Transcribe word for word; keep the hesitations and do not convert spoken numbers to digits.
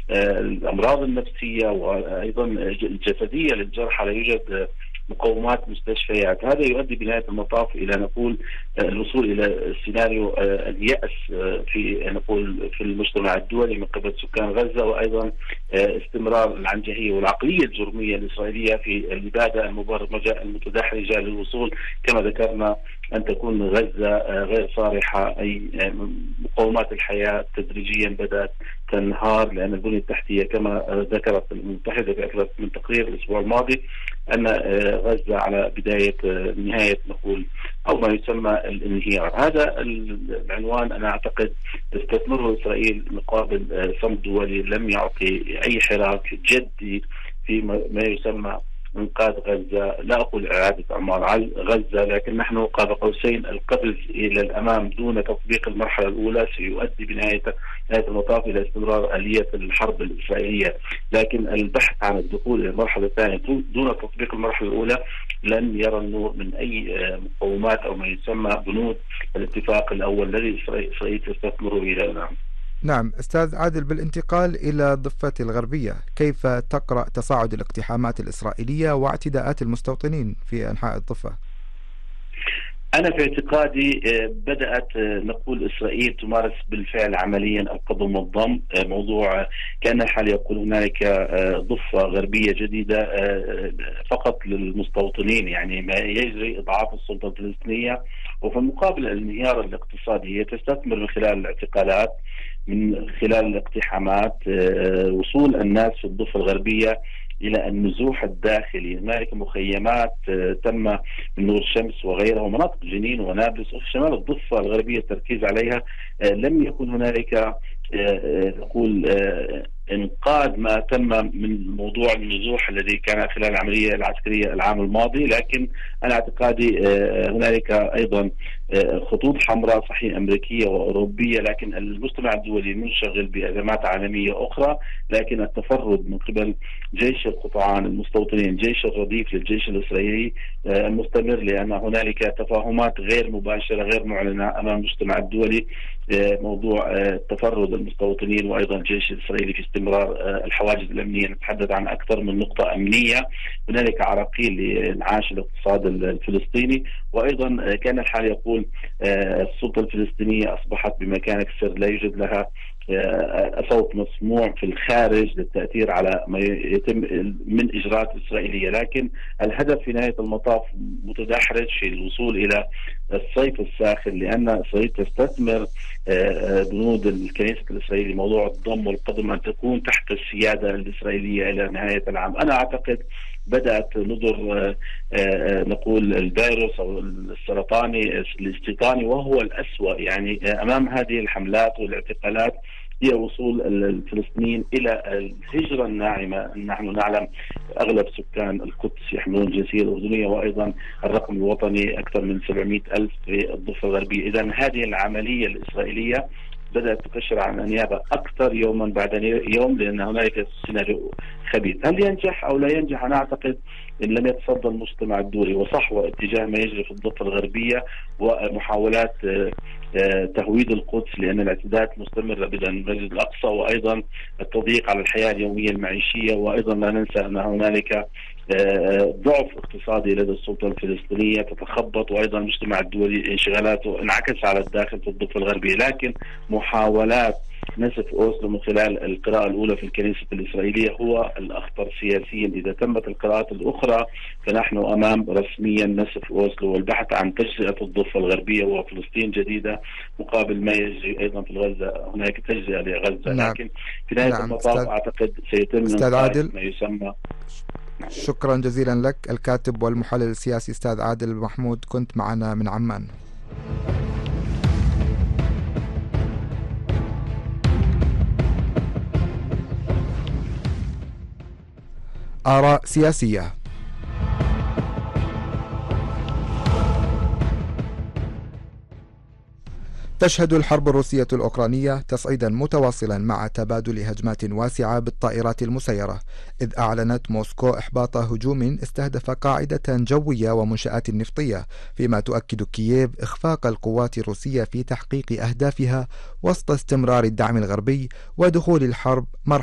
الأمراض النفسية وأيضا الجسدية للجرحى لا يوجد مقومات مستشفيات. هذا يؤدي بنهاية المطاف إلى نقول الوصول إلى سيناريو اليأس في نقول في المجتمع الدولي من قبل سكان غزة، وأيضا استمرار العنجهية والعقلية الجرمية الإسرائيلية في الإبادة المبرمجة المتدحرجة للوصول كما ذكرنا أن تكون غزة غير صالحة، أي مقومات الحياة تدريجيا بدأت تنهار، لأن البنية التحتية كما ذكرت المتحدة بأكثر من تقرير الأسبوع الماضي أن غزة على بداية نهاية نقول أو ما يسمى الانهيار. هذا العنوان أنا أعتقد استثمره إسرائيل مقابل صمت دولي لم يعطي أي حراك جدي في ما يسمى إنقاذ غزة. لا أقول إعادة أعمار غزة، لكن نحن قاب قوسين القفز إلى الأمام دون تطبيق المرحلة الأولى سيؤدي بنهاية نهاية المطاف إلى استمرار آلية الحرب الإسرائيلية، لكن البحث عن الدخول إلى المرحلة الثانية دون تطبيق المرحلة الأولى لن يرى النور من أي مقومات أو ما يسمى بنود الاتفاق الأول الذي إسرائيل تستثمره إلى الأمام. نعم أستاذ عادل، بالانتقال إلى الضفة الغربية، كيف تقرأ تصاعد الاقتحامات الإسرائيلية واعتداءات المستوطنين في أنحاء الضفة؟ أنا في اعتقادي بدأت نقول إسرائيل تمارس بالفعل عمليا القضم والضم. موضوع كان الحال يقول هنالك ضفة غربية جديدة فقط للمستوطنين، يعني ما يجري إضعاف السلطة الفلسطينية، وفي المقابل الانهيار الاقتصادي هي تستثمر من خلال الاعتقالات، من خلال الاقتحامات، وصول الناس في الضفة الغربية إلى النزوح الداخلي. هنالك مخيمات تم من نور الشمس وغيرها، ومناطق جنين ونابلس وفي شمال الضفة الغربية التركيز عليها لم يكن هنالك نقول انقاذ ما تم من موضوع النزوح الذي كان خلال العملية العسكرية العام الماضي، لكن أنا اعتقادي هنالك أيضا خطوط حمراء صحيح أمريكية وأوروبية، لكن المجتمع الدولي منشغل بأزمات عالمية أخرى، لكن التفرد من قبل جيش القطعان المستوطنين، جيش الرديف للجيش الإسرائيلي المستمر، لأن هنالك تفاهمات غير مباشرة غير معلنة أمام المجتمع الدولي، موضوع تفرد المستوطنين وأيضا الجيش الإسرائيلي في استمرار الحواجز الأمنية. نتحدث عن أكثر من نقطة أمنية. هنالك عراقيل لإنعاش الاقتصاد الفلسطيني، وأيضا كان الحال يقول السلطة الفلسطينية أصبحت بمكان السر، لا يوجد لها صوت مسموع في الخارج للتأثير على ما يتم من إجراءات إسرائيلية، لكن الهدف في نهاية المطاف متدحرج في الوصول إلى الصيف الساخن، لأن إسرائيل تستثمر بنود الكنيسة الإسرائيلية موضوع الضم والقضم أن تكون تحت السيادة الإسرائيلية إلى نهاية العام. أنا أعتقد بدأت نظر نقول الفيروس أو السرطاني الاستيطاني وهو الأسوأ، يعني أمام هذه الحملات والاعتقالات هي وصول الفلسطينيين إلى الهجرة الناعمة. نحن نعلم أغلب سكان القدس يحملون الجنسية الأردنية، وأيضا الرقم الوطني أكثر من سبعمئة ألف في الضفة الغربية. إذن هذه العملية الإسرائيلية بدأت تكشر عن أنيابها أكثر يوما بعد يوم، لأن هنالك سيناريو خبيث. هل ينجح أو لا ينجح؟ أنا أعتقد إن لم يتصدى المجتمع الدولي وصحوة اتجاه ما يجري في الضفة الغربية ومحاولات تهويد القدس، لأن الاعتداءات مستمرة بدءا من المسجد الأقصى، وأيضا التضييق على الحياة اليومية المعيشية، وأيضا لا ننسى أن هنالك ضعف اقتصادي لدى السلطة الفلسطينية تتخبط، وأيضا المجتمع الدولي انشغالاته انعكس على الداخل في الضفة الغربية. لكن محاولات نسف أوسلو من خلال القراءة الأولى في الكنيسة الإسرائيلية هو الأخطر سياسيا. إذا تمت القراءات الأخرى فنحن أمام رسميا نسف أوسلو والبحث عن تجزئة الضفة الغربية وفلسطين جديدة، مقابل ما يجري أيضا في غزة. هناك تجزئة لغزة، نعم. لكن في نهاية نعم. المطاف أستاذ... أعتقد سيتم أستاذ عادل، ما يسمى. شكرا جزيلا لك الكاتب والمحلل السياسي أستاذ عادل محمود، كنت معنا من عمان. آراء سياسية. تشهد الحرب الروسية الأوكرانية تصعيدا متواصلا مع تبادل هجمات واسعة بالطائرات المسيرة، إذ أعلنت موسكو إحباط هجوم استهدف قاعدة جوية ومنشآت نفطية، فيما تؤكد كييف إخفاق القوات الروسية في تحقيق أهدافها وسط استمرار الدعم الغربي ودخول الحرب مرحلة